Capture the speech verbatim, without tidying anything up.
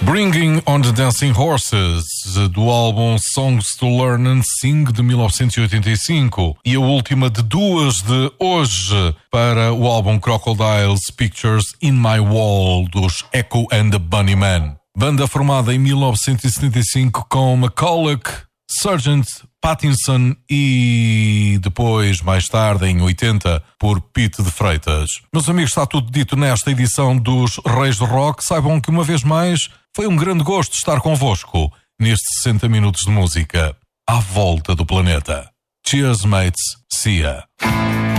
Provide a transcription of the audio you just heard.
Bringing on the Dancing Horses, do álbum Songs to Learn and Sing, de mil novecentos e oitenta e cinco, e a última de duas de hoje para o álbum Crocodiles Pictures in My Wall, dos Echo and the Bunnymen. Banda formada em mil novecentos e setenta e cinco com McCulloch, Sargent, Pattinson e depois, mais tarde, em oitenta, por Pete de Freitas. Meus amigos, está tudo dito nesta edição dos Reis do Rock. Saibam que, uma vez mais, foi um grande gosto estar convosco nestes sessenta minutos de música à volta do planeta. Cheers, mates. See ya.